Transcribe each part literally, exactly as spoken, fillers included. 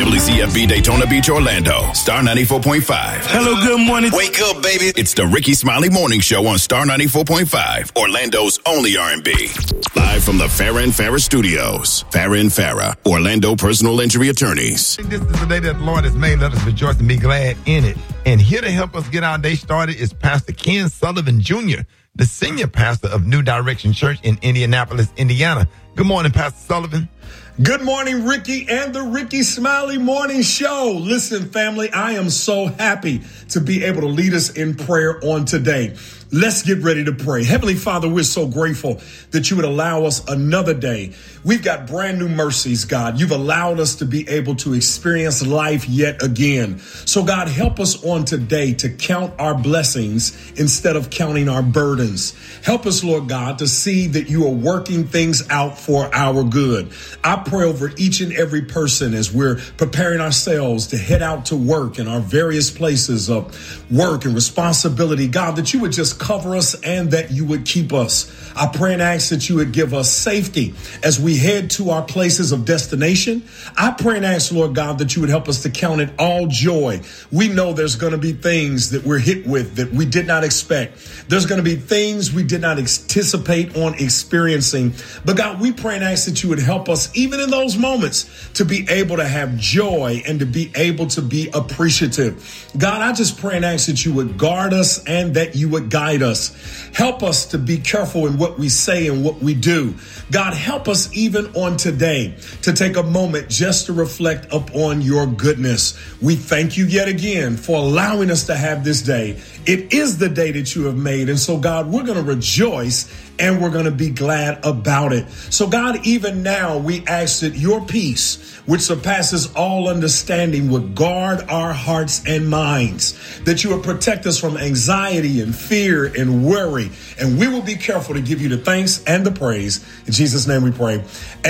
W C F B Daytona Beach, Orlando. Star ninety-four point five. Hello, good morning. Wake up, baby. It's the Ricky Smiley Morning Show on Star ninety-four point five, Orlando's only R and B. Live from the Farrah and Farrah Studios. Farrah and Farrah, Orlando personal injury attorneys. This is the day that the Lord has made. Let us rejoice and be glad in it. And here to help us get our day started is Pastor Ken Sullivan Junior, the senior pastor of New Direction Church in Indianapolis, Indiana. Good morning, Pastor Sullivan. Good morning, Ricky and the Ricky Smiley Morning Show. Listen, family, I am so happy to be able to lead us in prayer on today. Let's get ready to pray. Heavenly Father, we're so grateful that you would allow us another day. We've got brand new mercies, God. You've allowed us to be able to experience life yet again. So, God, help us on today to count our blessings instead of counting our burdens. Help us, Lord God, to see that you are working things out for our good. I pray over each and every person as we're preparing ourselves to head out to work in our various places of work and responsibility. God, that you would just cover us and that you would keep us. I pray and ask that you would give us safety as we head to our places of destination. I pray and ask, Lord God, that you would help us to count it all joy. We know there's going to be things that we're hit with that we did not expect. There's going to be things we did not anticipate on experiencing. But God, we pray and ask that you would help us even in those moments to be able to have joy and to be able to be appreciative. God, I just pray and ask that you would guard us and that you would guide us. Help us to be careful in what we say and what we do. God, help us even on today to take a moment just to reflect upon your goodness. We thank you yet again for allowing us to have this day. It is the day that you have made. And so, God, we're going to rejoice and we're going to be glad about it. So, God, even now we ask that your peace, which surpasses all understanding, would guard our hearts and minds, that you would protect us from anxiety and fear and worry. And we will be careful to give you the thanks and the praise. In Jesus' name we pray.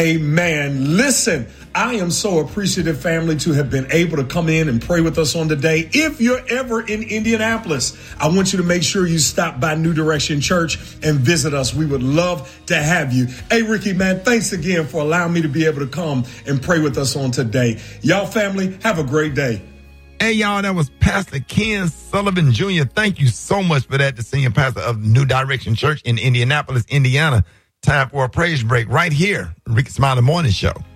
Amen. Listen, I am so appreciative, family, to have been able to come in and pray with us on today. If you're ever in Indianapolis, I want you to make sure you stop by New Direction Church and visit us. We would love to have you. Hey, Ricky, man, thanks again for allowing me to be able to come and pray with us on today. Y'all, family, have a great day. Hey, y'all, that was Pastor Ken Sullivan Junior Thank you so much for that, the senior pastor of New Direction Church in Indianapolis, Indiana. Time for a praise break right here, Ricky Smiley Morning Show.